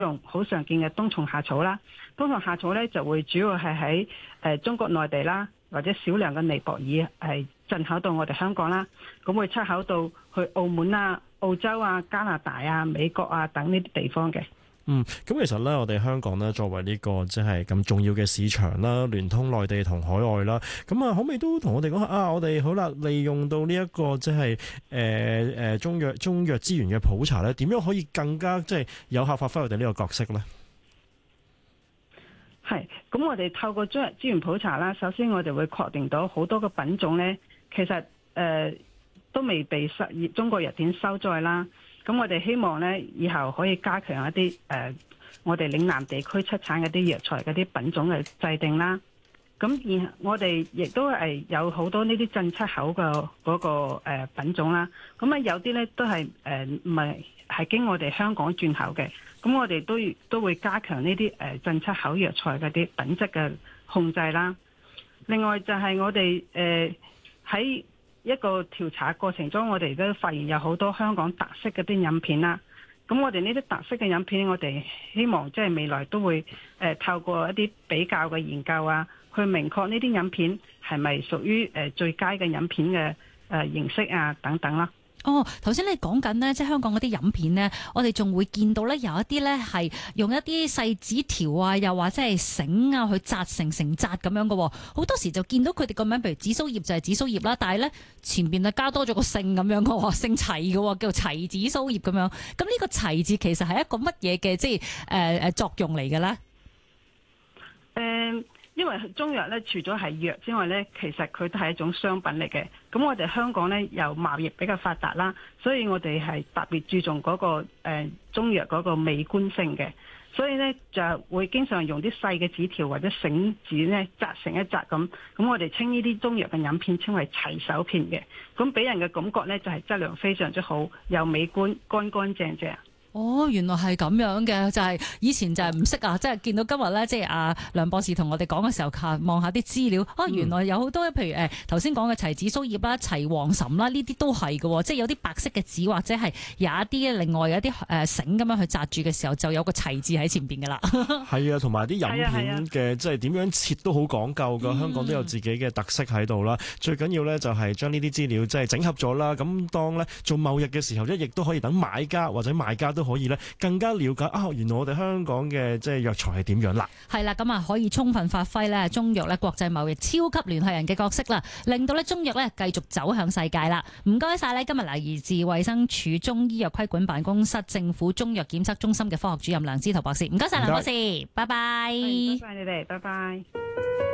用好常見嘅冬蟲夏草啦。冬蟲夏草咧就會主要係喺中國內地啦，或者少量嘅尼泊爾係進口到我哋香港啦，咁會出口到去澳門啊、澳洲啊、加拿大啊、美國啊等呢啲地方嘅。 咁其實咧，我哋香港咧作為呢個即係咁重要嘅市場啦，聯通內地同海外啦，咁啊，可唔可以都同我哋講下啊？我哋好啦，利用到呢一個即係中藥資源嘅普查咧，點樣可以更加即係有效發揮我哋呢個角色咧？ 係，咁我哋透過中藥資源普查啦，首先我哋會確定到好多個品種咧，其實都未被中國藥典收載啦。咁我哋希望咧，以後可以加強一啲我哋嶺南地區出產嗰啲藥材嗰啲品種嘅制定啦。咁而我哋亦都係有好多呢啲進出口嘅嗰個品種啦。咁啊有啲咧都係唔係經我哋香港轉口嘅。咁我哋都會加強呢啲進出口藥材嗰啲品質嘅控制啦。另外就係我哋喺一個調查過程中，我哋都發現有好多香港特色嘅啲飲片啦。咁我哋呢啲特色嘅飲片，我哋希望即係未來都會透過一啲比較嘅研究啊，去明確呢啲飲片係咪屬於最佳嘅飲片嘅形式啊等等啦。 頭先你講緊呢，即係香港嗰啲飲片呢，我哋仲會見到呢，有一啲呢係用一啲細紙條啊，又或者係繩啊去紮成紮咁樣嘅。好多時就見到佢哋個名，譬如紫蘇葉就係紫蘇葉啦，但係呢前邊啊加多咗個姓咁樣嘅，姓齊嘅，叫做齊紫蘇葉咁樣。咁呢個齊字其實係一個乜嘢嘅即係作用嚟嘅呢？ 因為中藥咧，除咗係藥之外咧，其實佢都係一種商品嚟嘅。咁我哋香港咧又貿易比較發達啦，所以我哋係特別注重嗰個中藥嗰個美觀性嘅，所以咧就會經常用啲細嘅紙條或者繩子咧紮成一紮咁。咁我哋稱呢啲中藥嘅飲片稱為齊手片嘅。咁俾人嘅感覺咧就係質量非常之好，又美觀，乾乾淨淨。 原來係咁樣嘅，就係以前就係唔識啊，即係見到今日咧，即係阿梁博士同我哋講嘅時候，望下啲資料，原來有好多譬如頭先講嘅齊紫蘇葉啦、齊黃芩啦，呢啲都係嘅，即係有啲白色嘅紙或者係有一啲另外有一啲繩咁樣去紮住嘅時候，就有個齊字喺前邊噶啦。係啊，同埋啲飲片嘅即係點樣切都好講究噶，香港都有自己嘅特色喺度啦。最緊要咧就係將呢啲資料即係整合咗啦，咁當咧做貿易嘅時候，亦都可以等買家或者賣家都可以咧更加了解原來我哋香港嘅即係藥材係點樣啦。係啦，咁可以充分發揮咧中藥咧國際貿易超級聯繫人嘅角色啦，令到咧中藥咧繼續走向世界啦。唔該晒咧，今日嚟自衛生署中醫藥規管辦公室政府中藥檢測中心嘅科學主任梁枝桃博士，唔該晒梁博士，拜拜。 唔該晒你哋，拜拜。